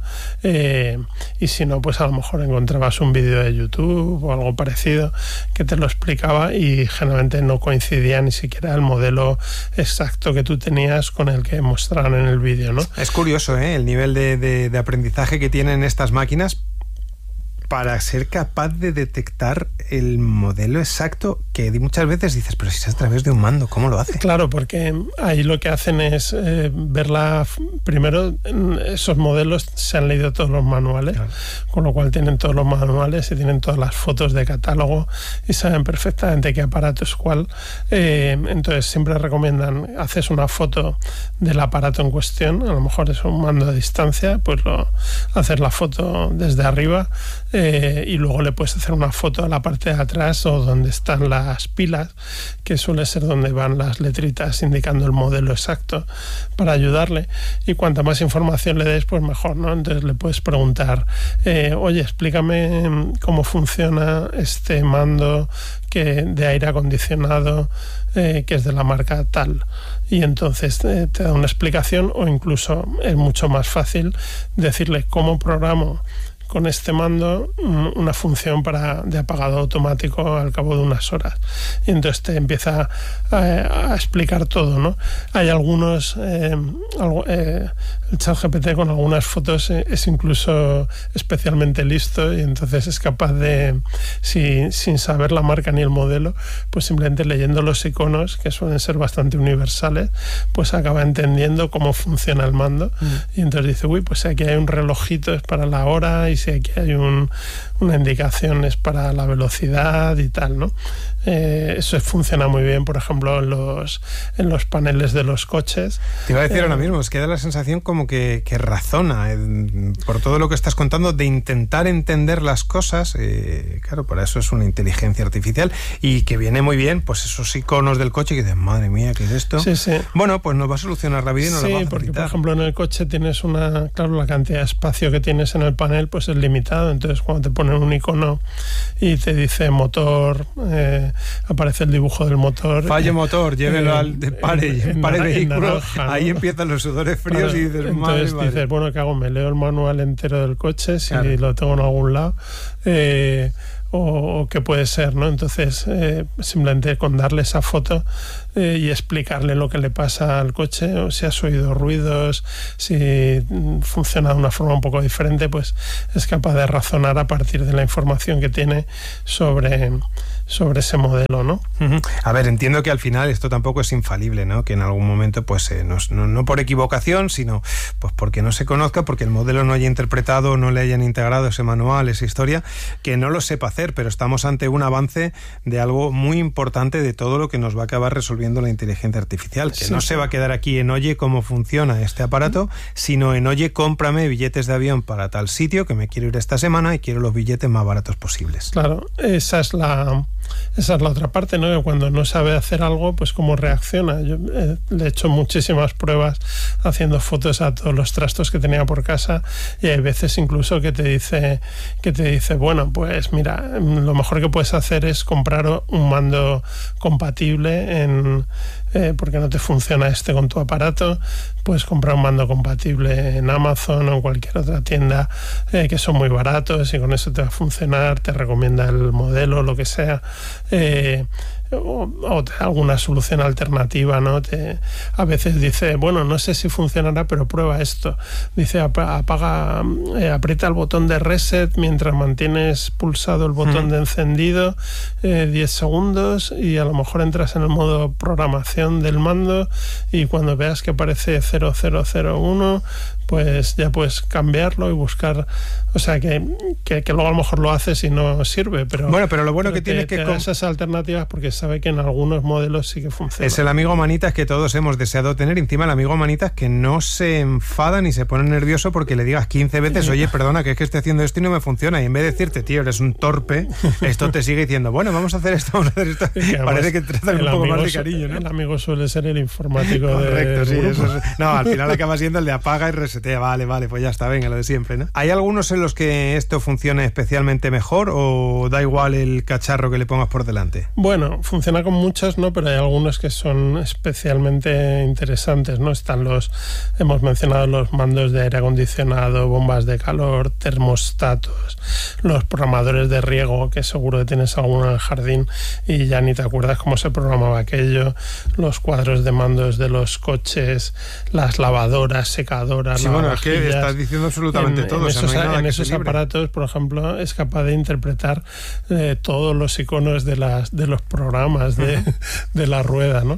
y si no, pues a lo mejor encontrabas un vídeo de YouTube o algo parecido que te lo explicaba, y generalmente no coincidía ni siquiera el modelo exacto que tú tenías con el que mostraron en el vídeo, ¿no? Es curioso, el nivel de aprendizaje que tienen estas máquinas para ser capaz de detectar el modelo exacto, que muchas veces dices, pero si es a través de un mando, ¿cómo lo hace? Claro, porque ahí lo que hacen es verla. Primero, esos modelos se han leído todos los manuales, claro, con lo cual tienen todos los manuales y tienen todas las fotos de catálogo y saben perfectamente qué aparato es cuál. Entonces siempre recomiendan, haces una foto del aparato en cuestión, a lo mejor es un mando a distancia, pues haces la foto desde arriba, y luego le puedes hacer una foto a la parte de atrás o donde están las pilas, que suele ser donde van las letritas indicando el modelo exacto, para ayudarle. Y cuanta más información le des, pues mejor, ¿no? Entonces le puedes preguntar, oye, explícame cómo funciona este mando de aire acondicionado que es de la marca tal, y entonces te da una explicación, o incluso es mucho más fácil decirle cómo programo con este mando una función de apagado automático al cabo de unas horas, y entonces te empieza a explicar todo, ¿no? Hay algunos el ChatGPT con algunas fotos es incluso especialmente listo, y entonces es capaz de, sin saber la marca ni el modelo, pues simplemente leyendo los iconos, que suelen ser bastante universales, pues acaba entendiendo cómo funciona el mando, y entonces dice, uy, pues aquí hay un relojito, es para la hora, y si aquí hay una indicación es para la velocidad y tal, ¿no? Eso funciona muy bien, por ejemplo, en los paneles de los coches. Te iba a decir ahora mismo, es que da la sensación como que razona, por todo lo que estás contando, de intentar entender las cosas. Claro, para eso es una inteligencia artificial, y que viene muy bien, pues esos iconos del coche que dices, madre mía, ¿qué es esto? Sí. Bueno, pues nos va a solucionar la vida y nos la va a facilitar. Porque, por ejemplo, en el coche tienes claro, la cantidad de espacio que tienes en el panel pues es limitado, entonces cuando te ponen un icono y te dice motor, aparece el dibujo del motor. Fallo motor, llévelo al pare vehículo, naranja, ¿no? Ahí empiezan los sudores fríos, y dices, entonces dices, bueno, ¿qué hago? Me leo el manual entero del coche, si claro, lo tengo en algún lado, o qué puede ser, ¿no? Entonces simplemente con darle esa foto y explicarle lo que le pasa al coche, o si has oído ruidos, si funciona de una forma un poco diferente, pues es capaz de razonar a partir de la información que tiene sobre ese modelo, ¿no? A ver, entiendo que al final esto tampoco es infalible, ¿no? Que en algún momento, pues no por equivocación, sino pues porque no se conozca, porque el modelo no haya interpretado, no le hayan integrado ese manual, esa historia, que no lo sepa hacer. hacer, pero estamos ante un avance de algo muy importante de todo lo que nos va a acabar resolviendo la inteligencia artificial, que no se va a quedar aquí en oye cómo funciona este aparato, sino en oye cómprame billetes de avión para tal sitio que me quiero ir esta semana y quiero los billetes más baratos posibles. Claro, esa es la otra parte, ¿no? Que cuando no sabe hacer algo, pues cómo reacciona. Yo le he hecho muchísimas pruebas haciendo fotos a todos los trastos que tenía por casa, y hay veces incluso que te dice bueno, pues mira, lo mejor que puedes hacer es comprar un mando compatible porque no te funciona con tu aparato, puedes comprar un mando compatible en Amazon o en cualquier otra tienda que son muy baratos y con eso te va a funcionar, te recomienda el modelo, lo que sea. O alguna solución alternativa, ¿no? A veces dice, bueno, no sé si funcionará, pero prueba esto. Dice, aprieta el botón de reset mientras mantienes pulsado el botón de encendido 10 segundos y a lo mejor entras en el modo programación del mando y cuando veas que aparece 0001 pues ya puedes cambiarlo y buscar, o sea que luego a lo mejor lo haces y no sirve, pero lo bueno que tiene que da esas alternativas porque sabe que en algunos modelos sí que funciona. Es el amigo manitas que todos hemos deseado tener, encima el amigo manitas que no se enfada ni se pone nervioso porque le digas 15 veces, oye, perdona, que es que estoy haciendo esto y no me funciona, y en vez de decirte, tío, eres un torpe, esto te sigue diciendo, bueno, vamos a hacer esto. Parece que tratan un poco más de cariño, ¿no? El amigo suele ser el informático. Correcto, sí, eso es. No, al final acaba siendo el de apaga y resetea. Vale, pues ya está, venga, lo de siempre, ¿no? ¿Hay algunos en los que esto funcione especialmente mejor o da igual el cacharro que le pongas por delante? Bueno, funciona con muchos, ¿no? Pero hay algunos que son especialmente interesantes, ¿no? Hemos mencionado los mandos de aire acondicionado, bombas de calor, termostatos, los programadores de riego, que seguro que tienes alguno en el jardín y ya ni te acuerdas cómo se programaba aquello, los cuadros de mandos de los coches, las lavadoras, secadoras, sí, bueno, es que estás diciendo absolutamente todo. En esos aparatos, por ejemplo, es capaz de interpretar todos los iconos de los programas de la rueda, ¿no?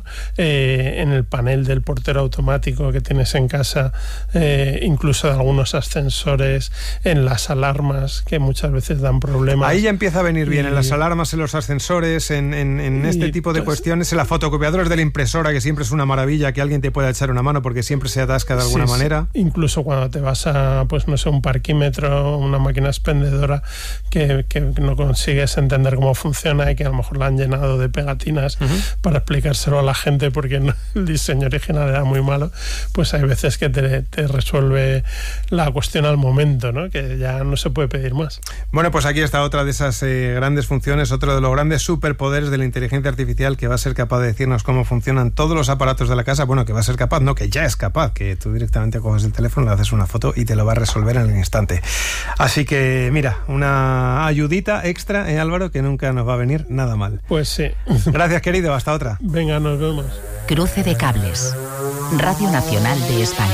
En el panel del portero automático que tienes en casa, incluso de algunos ascensores, en las alarmas que muchas veces dan problemas. Ahí ya empieza a venir bien, en las alarmas, en los ascensores, en este tipo de cuestiones, en las fotocopiadoras de la impresora, que siempre es una maravilla que alguien te pueda echar una mano porque siempre se atasca de alguna manera. Incluso cuando te vas a, pues no sé, un parquímetro, una máquina expendedora que no consigues entender cómo funciona y que a lo mejor la han llenado de pegatinas para explicárselo a la gente porque el diseño original era muy malo, pues hay veces que te resuelve la cuestión al momento, ¿no? Que ya no se puede pedir más. Bueno, pues aquí está otra de esas grandes funciones, otro de los grandes superpoderes de la inteligencia artificial que va a ser capaz de decirnos cómo funcionan todos los aparatos de la casa. Bueno, que va a ser capaz, no, que ya es capaz, que tú directamente coges el teléfono, le haces una foto y te lo va a resolver en el instante. Así que, mira, una ayudita extra, Álvaro, que nunca nos va a venir nada mal. Pues sí. Gracias, querido, hasta otra. Venga, nos vemos. Cruce de cables. Radio Nacional de España.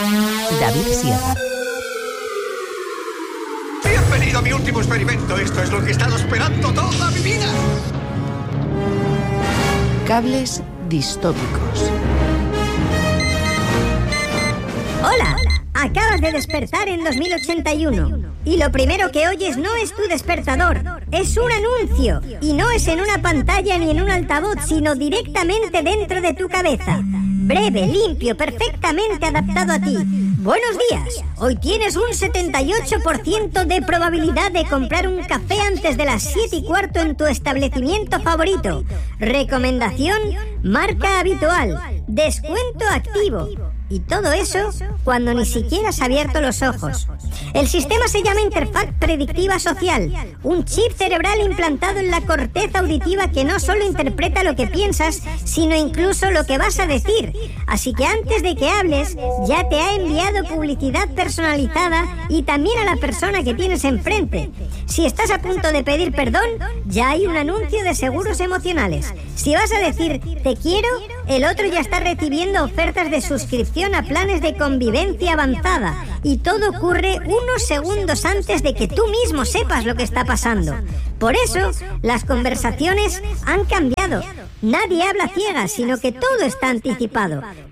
David Sierra. Bienvenido a mi último experimento. Esto es lo que he estado esperando toda mi vida. Cables distópicos. Hola, acabas de despertar en 2081 y lo primero que oyes no es tu despertador, es un anuncio y no es en una pantalla ni en un altavoz, sino directamente dentro de tu cabeza. Breve, limpio, perfectamente adaptado a ti. Buenos días, hoy tienes un 78% de probabilidad de comprar un café antes de las 7:15 en tu establecimiento favorito. Recomendación, marca habitual, descuento activo. Y todo eso cuando ni siquiera has abierto los ojos. El sistema se llama Interfaz Predictiva Social, un chip cerebral implantado en la corteza auditiva que no solo interpreta lo que piensas, sino incluso lo que vas a decir. Así que antes de que hables, ya te ha enviado publicidad personalizada y también a la persona que tienes enfrente. Si estás a punto de pedir perdón, ya hay un anuncio de seguros emocionales. Si vas a decir te quiero, el otro ya está recibiendo ofertas de suscripción a planes de convivencia avanzada y todo ocurre unos segundos antes de que tú mismo sepas lo que está pasando. Por eso, las conversaciones han cambiado. Nadie habla ciegas, sino que todo está anticipado.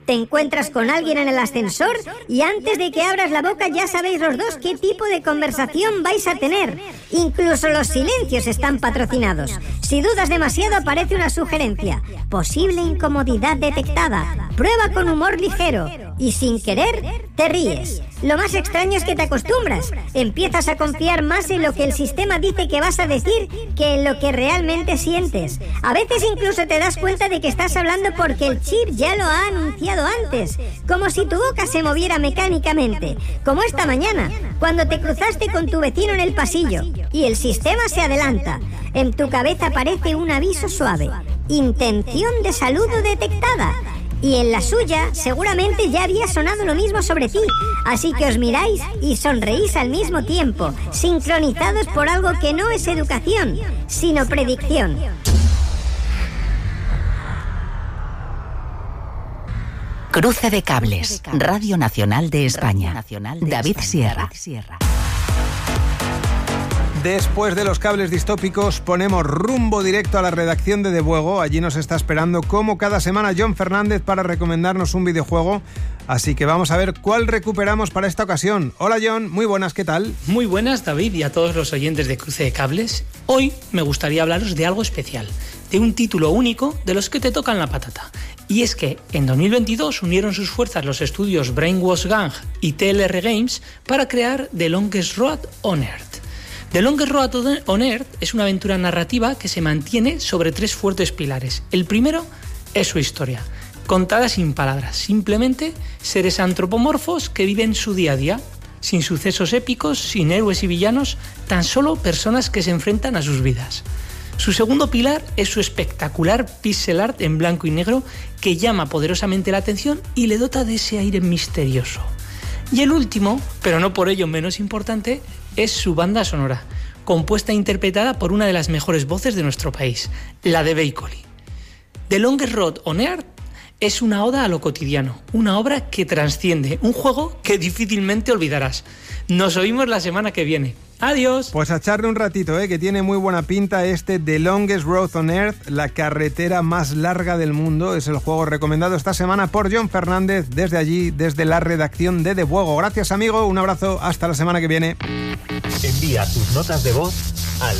Te encuentras con alguien en el ascensor y antes de que abras la boca ya sabéis los dos qué tipo de conversación vais a tener. Incluso los silencios están patrocinados. Si dudas demasiado aparece una sugerencia. Posible incomodidad detectada. Prueba con humor ligero. Y sin querer, te ríes. Lo más extraño es que te acostumbras. Empiezas a confiar más en lo que el sistema dice que vas a decir que en lo que realmente sientes. A veces incluso te das cuenta de que estás hablando porque el chip ya lo ha anunciado antes. Como si tu boca se moviera mecánicamente. Como esta mañana, cuando te cruzaste con tu vecino en el pasillo. Y el sistema se adelanta. En tu cabeza aparece un aviso suave. Intención de saludo detectada. Y en la suya seguramente ya había sonado lo mismo sobre ti. Así que os miráis y sonreís al mismo tiempo, sincronizados por algo que no es educación, sino predicción. Cruce de cables. Radio Nacional de España. David Sierra. Después de los cables distópicos, ponemos rumbo directo a la redacción de Debuego. Allí nos está esperando, como cada semana, Jon Fernández para recomendarnos un videojuego. Así que vamos a ver cuál recuperamos para esta ocasión. Hola Jon, muy buenas, ¿qué tal? Muy buenas, David, y a todos los oyentes de Cruce de Cables. Hoy me gustaría hablaros de algo especial, de un título único de los que te tocan la patata. Y es que en 2022 unieron sus fuerzas los estudios Brainwash Gang y TLR Games para crear The Longest Road on Earth. The Longest Road on Earth es una aventura narrativa que se mantiene sobre tres fuertes pilares. El primero es su historia, contada sin palabras, simplemente seres antropomorfos que viven su día a día, sin sucesos épicos, sin héroes y villanos, tan solo personas que se enfrentan a sus vidas. Su segundo pilar es su espectacular pixel art en blanco y negro que llama poderosamente la atención y le dota de ese aire misterioso. Y el último, pero no por ello menos importante, es su banda sonora, compuesta e interpretada por una de las mejores voces de nuestro país, la de Bakeoli. The Longest Road on Earth es una oda a lo cotidiano, una obra que trasciende, un juego que difícilmente olvidarás. Nos oímos la semana que viene. ¡Adiós! Pues a echarle un ratito, que tiene muy buena pinta este The Longest Road on Earth, la carretera más larga del mundo. Es el juego recomendado esta semana por Jon Fernández desde allí, desde la redacción de Debuego. Gracias, amigo, un abrazo, hasta la semana que viene. Envía tus notas de voz al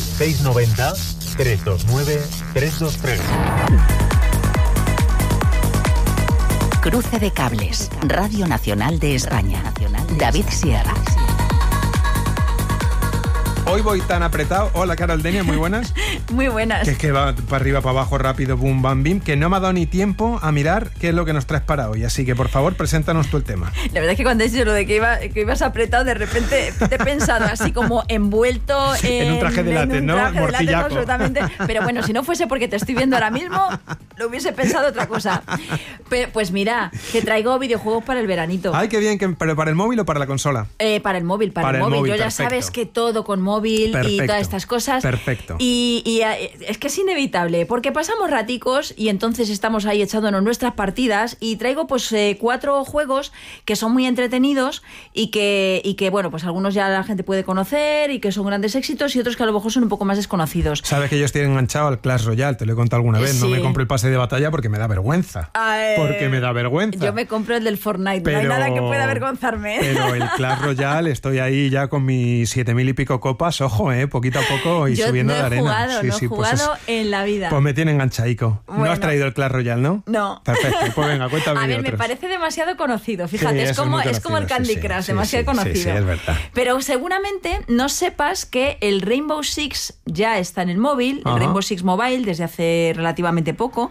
690-329-323. Cruce de cables. Radio Nacional de España. David Sierra. Hoy voy tan apretado. Hola, Carol Denia, muy buenas. Muy buenas. Que es que va para arriba, para abajo, rápido, boom, bam, bim, que no me ha dado ni tiempo a mirar qué es lo que nos traes para hoy. Así que, por favor, preséntanos tú el tema. La verdad es que cuando he dicho lo de que ibas apretado, de repente te he pensado así como envuelto en un traje de látex, ¿no? Morcillaco. Absolutamente. Pero bueno, si no fuese porque te estoy viendo ahora mismo, lo hubiese pensado otra cosa. Pues mira, que traigo videojuegos para el veranito. Ay, qué bien. ¿Pero para el móvil o para la consola? Para el móvil, para el móvil. Yo ya perfecto. Sabes que todo con móvil y todas estas cosas. Perfecto. Y es que es inevitable, porque pasamos raticos y entonces estamos ahí echándonos nuestras partidas y traigo pues 4 juegos que son muy entretenidos y que bueno, pues algunos ya la gente puede conocer y que son grandes éxitos y otros que a lo mejor son un poco más desconocidos. Sabes que yo estoy enganchado al Clash Royale, te lo he contado alguna vez. Sí. No me compro el pase de batalla porque me da vergüenza. Porque me da vergüenza. Yo me compro el del Fortnite, no hay nada que pueda avergonzarme. Pero el Clash Royale, estoy ahí ya con mis 7.000 y pico copas, ojo, poquito a poco y subiendo de arena. Yo no he jugado en la vida. Pues me tiene enganchadico. Bueno. No has traído el Clash Royale, ¿no? No. Perfecto, pues venga, cuéntame. A ver, otros. Me parece demasiado conocido, fíjate, sí, es como el Candy Crush, demasiado conocido. Sí, es verdad. Pero seguramente no sepas que el Rainbow Six ya está en el móvil, el Rainbow Six Mobile, desde hace relativamente poco.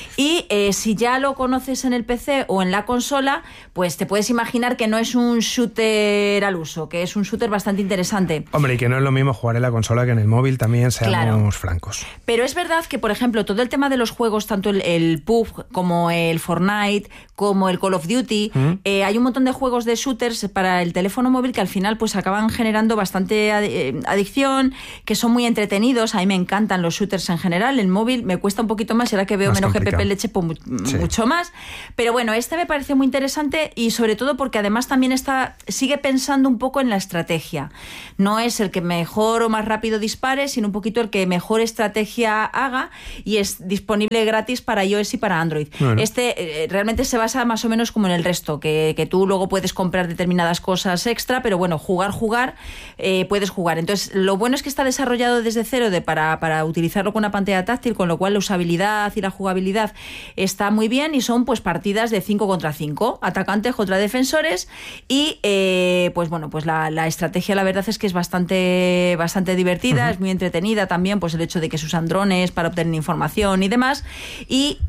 Y si ya lo conoces en el PC o en la consola, pues te puedes imaginar que no es un shooter al uso, que es un shooter bastante interesante. Hombre, y que no es lo mismo jugar en la consola que en el móvil, también seamos francos. Pero es verdad que, por ejemplo, todo el tema de los juegos, tanto el PUBG como el Fortnite, como el Call of Duty, hay un montón de juegos de shooters para el teléfono móvil que al final pues acaban generando bastante adicción, que son muy entretenidos. A mí me encantan los shooters en general. El móvil me cuesta un poquito más, y ahora que veo menos GPP leche, pues mucho más. Pero bueno, este me parece muy interesante y sobre todo porque además también sigue pensando un poco en la estrategia. No es el que mejor o más rápido dispare, sino un poquito el que mejor mejor estrategia haga, y es disponible gratis para iOS y para Android. Bueno. Realmente se basa más o menos como en el resto, que tú luego puedes comprar determinadas cosas extra, pero bueno, jugar, puedes jugar. Entonces, lo bueno es que está desarrollado desde cero para utilizarlo con una pantalla táctil, con lo cual la usabilidad y la jugabilidad está muy bien, y son pues partidas de 5 contra 5, atacantes contra defensores, y pues la estrategia, la verdad es que es bastante divertida, es muy entretenida también, pues el hecho de que se usan drones para obtener información y demás, y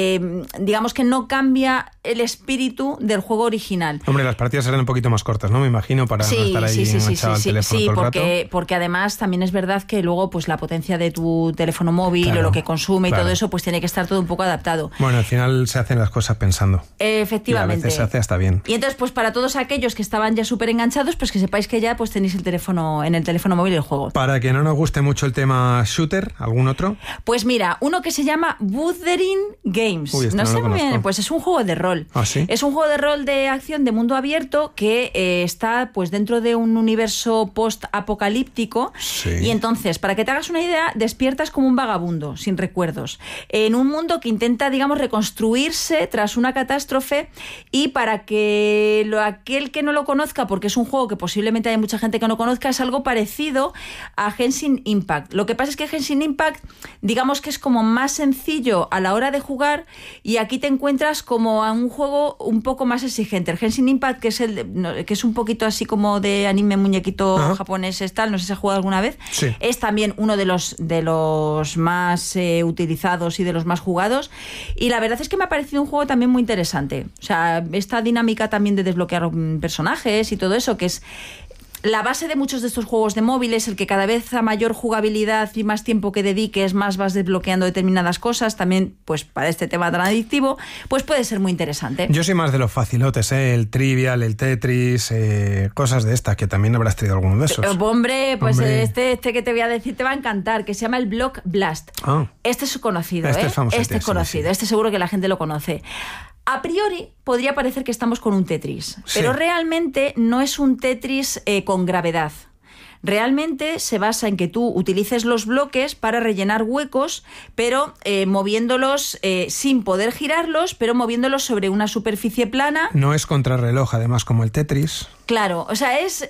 digamos que no cambia el espíritu del juego original. Hombre, las partidas serán un poquito más cortas, ¿no? Me imagino, para no estar ahí enganchado al teléfono todo el rato. Porque además también es verdad que luego pues la potencia de tu teléfono móvil, claro, o lo que consume y todo eso, pues tiene que estar todo un poco adaptado. Bueno, al final se hacen las cosas pensando. Efectivamente. Y a veces se hace hasta bien. Y entonces, pues para todos aquellos que estaban ya súper enganchados, pues que sepáis que ya pues tenéis el teléfono móvil el juego. Para que no nos guste mucho el tema shooter, ¿algún otro? Pues mira, uno que se llama Wuthering Games. No sé muy bien, pues es un juego de rol. ¿Ah, sí? Es un juego de rol de acción de mundo abierto que está pues dentro de un universo post-apocalíptico. Sí. Y entonces, para que te hagas una idea, despiertas como un vagabundo, sin recuerdos, en un mundo que intenta, digamos, reconstruirse tras una catástrofe, y para que aquel que no lo conozca, porque es un juego que posiblemente hay mucha gente que no conozca, es algo parecido a Genshin Impact. Lo que pasa es que Genshin Impact, digamos que es como más sencillo a la hora de jugar, y aquí te encuentras como a un juego un poco más exigente. El Genshin Impact, que es un poquito así como de anime muñequito japonés, tal, no sé si has jugado alguna vez, sí, es también uno de los más utilizados y de los más jugados, y la verdad es que me ha parecido un juego también muy interesante. O sea, esta dinámica también de desbloquear personajes y todo eso, que es la base de muchos de estos juegos de móviles, el que cada vez a mayor jugabilidad y más tiempo que dediques, más vas desbloqueando determinadas cosas, también pues para este tema tan adictivo, pues puede ser muy interesante. Yo soy más de los facilotes, el Trivial, el Tetris, cosas de estas, que también habrás traído alguno de esos. Hombre, pues este que te voy a decir te va a encantar, que se llama el Block Blast. Este es conocido, este es famoso, este es conocido, sí. Este seguro que la gente lo conoce. A priori podría parecer que estamos con un Tetris, pero realmente no es un Tetris con gravedad. Realmente se basa en que tú utilices los bloques para rellenar huecos, pero moviéndolos sin poder girarlos, pero moviéndolos sobre una superficie plana. No es contrarreloj, además, como el Tetris. Claro, o sea, es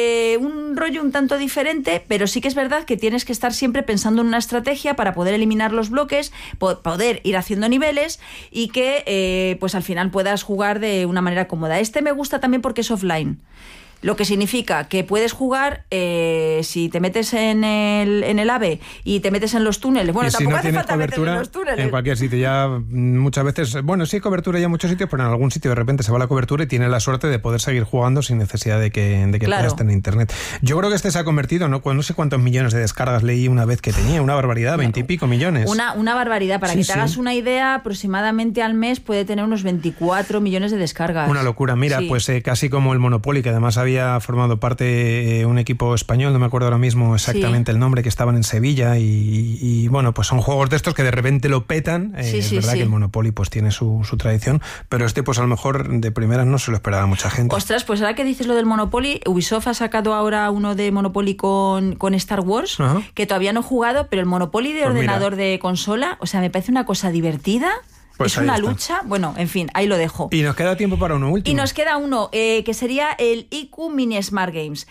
un rollo un tanto diferente, pero sí que es verdad que tienes que estar siempre pensando en una estrategia para poder eliminar los bloques, poder ir haciendo niveles, y que pues al final puedas jugar de una manera cómoda. Este me gusta también porque es offline. Lo que significa que puedes jugar si te metes en el AVE y te metes en los túneles. Bueno, tampoco hace falta meterse en los túneles. En cualquier sitio, ya muchas veces, bueno, sí hay cobertura ya en muchos sitios, pero en algún sitio de repente se va la cobertura y tienes la suerte de poder seguir jugando sin necesidad de que puedas tener internet. Yo creo que este se ha convertido, no sé cuántos millones de descargas leí una vez que tenía, una barbaridad, 20 y pico millones. Una barbaridad, para que te hagas una idea, aproximadamente al mes puede tener unos 24 millones de descargas. Una locura, mira, pues casi como el Monopoly, que además había formado parte un equipo español, no me acuerdo ahora mismo exactamente el nombre, que estaban en Sevilla, y bueno, pues son juegos de estos que de repente lo petan. Es verdad que el Monopoly pues tiene su tradición, pero este pues a lo mejor de primeras no se lo esperaba mucha gente. Ostras, pues ahora que dices lo del Monopoly, Ubisoft ha sacado ahora uno de Monopoly con Star Wars, que todavía no he jugado, pero el Monopoly de ordenador de consola, o sea, me parece una cosa divertida. Pues es una lucha, bueno, en fin, ahí lo dejo. Y nos queda tiempo para uno último. Y nos queda uno, que sería el IQ Mini Smart Games.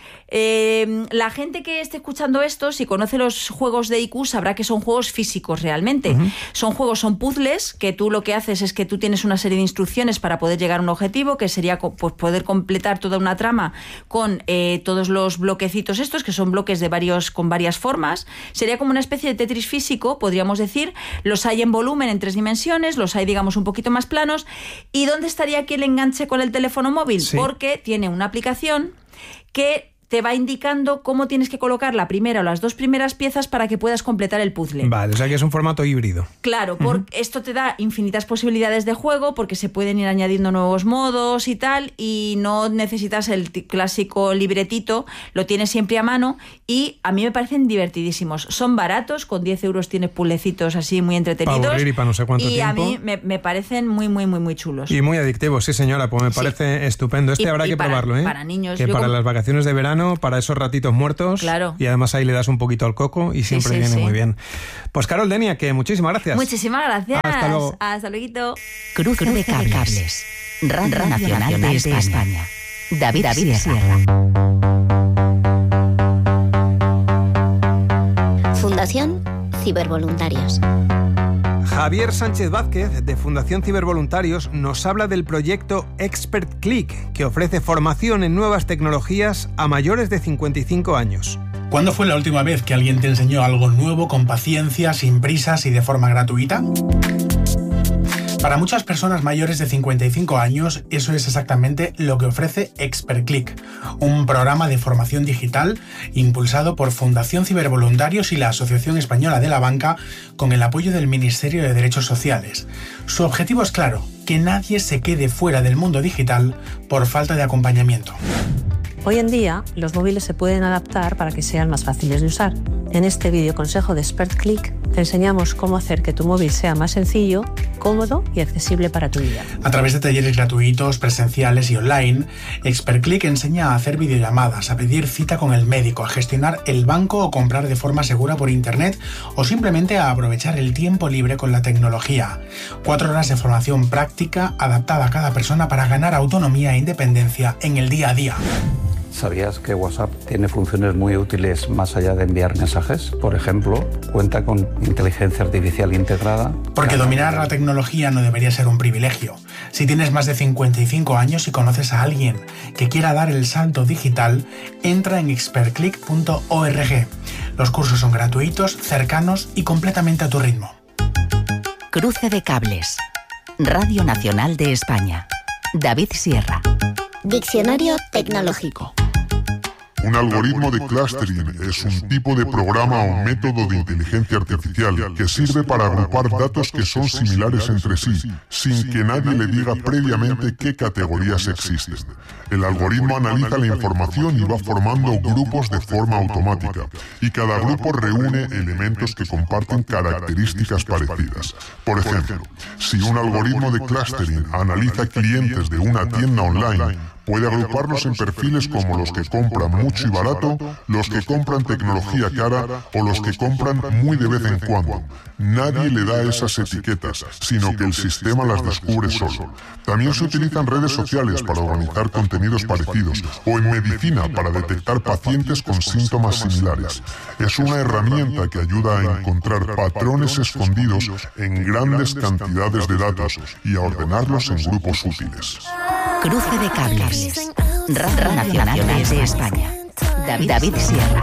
La gente que esté escuchando esto, si conoce los juegos de IQ, sabrá que son juegos físicos realmente. Son puzzles, que tú lo que haces es que tú tienes una serie de instrucciones para poder llegar a un objetivo, que sería pues, poder completar toda una trama con todos los bloquecitos estos, que son bloques con varias formas. Sería como una especie de Tetris físico, podríamos decir. Los hay en volumen, en 3 dimensiones, los hay, digamos, un poquito más planos. ¿Y dónde estaría aquí el enganche con el teléfono móvil? Sí. Porque tiene una aplicación que te va indicando cómo tienes que colocar la primera o las 2 primeras piezas para que puedas completar el puzzle. Vale, o sea que es un formato híbrido. Claro, porque esto te da infinitas posibilidades de juego, porque se pueden ir añadiendo nuevos modos y tal, y no necesitas el clásico libretito, lo tienes siempre a mano, y a mí me parecen divertidísimos. Son baratos, con 10 euros tienes puzzlecitos así muy entretenidos. Para aburrir y para no sé cuánto tiempo. A mí me parecen muy, muy, muy, muy chulos. Y muy adictivos, sí señora, pues me parece estupendo. Habrá que probarlo, ¿eh? Para niños. Que para las vacaciones de verano verano, para esos ratitos muertos. Claro. Y además ahí le das un poquito al coco y siempre viene muy bien. Pues Carol Denia, que muchísimas gracias. Muchísimas gracias. Hasta luego. Hasta luego. Cruce de cables. Radio Nacional de España. David Sierra. Fundación Cibervoluntarios. Javier Sánchez Vázquez, de Fundación Cibervoluntarios, nos habla del proyecto Expert Click, que ofrece formación en nuevas tecnologías a mayores de 55 años. ¿Cuándo fue la última vez que alguien te enseñó algo nuevo con paciencia, sin prisas y de forma gratuita? Para muchas personas mayores de 55 años, eso es exactamente lo que ofrece Expert Click, un programa de formación digital impulsado por Fundación Cibervoluntarios y la Asociación Española de la Banca con el apoyo del Ministerio de Derechos Sociales. Su objetivo es claro, que nadie se quede fuera del mundo digital por falta de acompañamiento. Hoy en día, los móviles se pueden adaptar para que sean más fáciles de usar. En este vídeo consejo de Expert Click te enseñamos cómo hacer que tu móvil sea más sencillo, cómodo y accesible para tu vida. A través de talleres gratuitos, presenciales y online, Expert Click enseña a hacer videollamadas, a pedir cita con el médico, a gestionar el banco o comprar de forma segura por internet o simplemente a aprovechar el tiempo libre con la tecnología. 4 horas de formación práctica adaptada a cada persona para ganar autonomía e independencia en el día a día. ¿Sabías que WhatsApp tiene funciones muy útiles más allá de enviar mensajes? Por ejemplo, cuenta con inteligencia artificial integrada. Porque dominar la tecnología no debería ser un privilegio. Si tienes más de 55 años y conoces a alguien que quiera dar el salto digital, entra en expertclick.org. Los cursos son gratuitos, cercanos y completamente a tu ritmo. Cruce de cables. Radio Nacional de España. David Sierra. Diccionario tecnológico. Un algoritmo de clustering es un tipo de programa o método de inteligencia artificial que sirve para agrupar datos que son similares entre sí, sin que nadie le diga previamente qué categorías existen. El algoritmo analiza la información y va formando grupos de forma automática, y cada grupo reúne elementos que comparten características parecidas. Por ejemplo, si un algoritmo de clustering analiza clientes de una tienda online, puede agruparlos en perfiles como los que compran mucho y barato, los que compran tecnología cara o los que compran muy de vez en cuando. Nadie le da esas etiquetas, sino que el sistema las descubre solo. También se utilizan redes sociales para organizar contenidos parecidos o en medicina para detectar pacientes con síntomas similares. Es una herramienta que ayuda a encontrar patrones escondidos en grandes cantidades de datos y a ordenarlos en grupos útiles. Cruce de cables. Radio Nacional de España. David Sierra.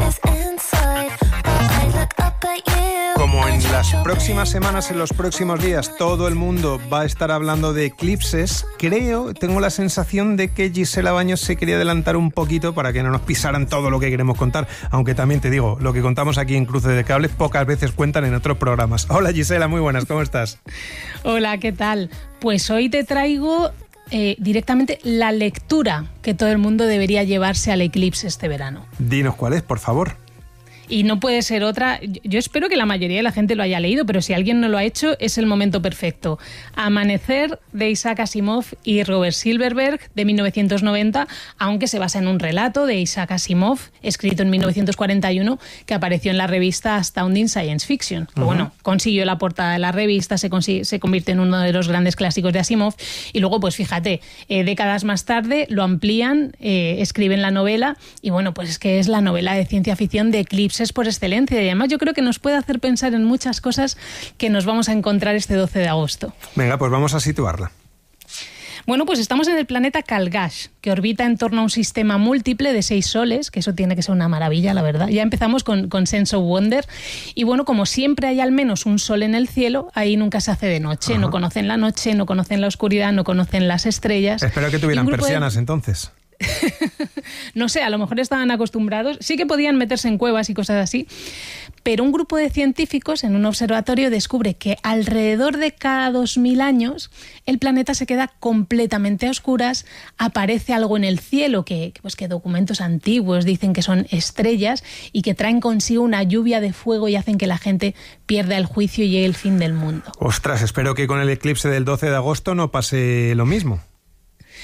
Como en las próximas semanas, en los próximos días, todo el mundo va a estar hablando de eclipses, tengo la sensación de que Gisela Baños se quería adelantar un poquito para que no nos pisaran todo lo que queremos contar. Aunque también te digo, lo que contamos aquí en Cruce de Cables pocas veces cuentan en otros programas. Hola Gisela, muy buenas, ¿cómo estás? Hola, ¿qué tal? Pues hoy te traigo directamente la lectura que todo el mundo debería llevarse al eclipse este verano. Dinos cuál es, por favor. Y no puede ser otra. Yo espero que la mayoría de la gente lo haya leído, pero si alguien no lo ha hecho, es el momento perfecto. Amanecer, de Isaac Asimov y Robert Silverberg, de 1990, aunque se basa en un relato de Isaac Asimov, escrito en 1941, que apareció en la revista Astounding Science Fiction. Que, bueno, consiguió la portada de la revista, se convierte en uno de los grandes clásicos de Asimov, y luego, pues fíjate, décadas más tarde lo amplían, escriben la novela, y bueno, pues es que es la novela de ciencia ficción de eclipses por excelencia, y además yo creo que nos puede hacer pensar en muchas cosas que nos vamos a encontrar este 12 de agosto. Venga, pues vamos a situarla. Bueno, pues estamos en el planeta Calgash, que orbita en torno a un sistema múltiple de 6 soles, que eso tiene que ser una maravilla, la verdad. Ya empezamos con Sense of Wonder. Y bueno, como siempre hay al menos un sol en el cielo, ahí nunca se hace de noche. Ajá. No conocen la noche, no conocen la oscuridad, no conocen las estrellas. Espero que tuvieran persianas entonces. No sé, a lo mejor estaban acostumbrados, sí que podían meterse en cuevas y cosas así, pero un grupo de científicos en un observatorio descubre que alrededor de cada 2000 años el planeta se queda completamente a oscuras, aparece algo en el cielo que documentos antiguos dicen que son estrellas y que traen consigo una lluvia de fuego y hacen que la gente pierda el juicio y llegue el fin del mundo. Ostras, espero que con el eclipse del 12 de agosto no pase lo mismo.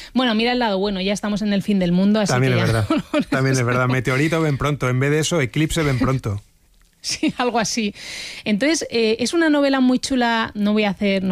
Bueno, mira el lado bueno, ya estamos en el fin del mundo, así también que es ya verdad. También es verdad. Meteorito ven pronto. En vez de eso, eclipse ven pronto. Sí, algo así. Entonces, es una novela muy chula, no voy a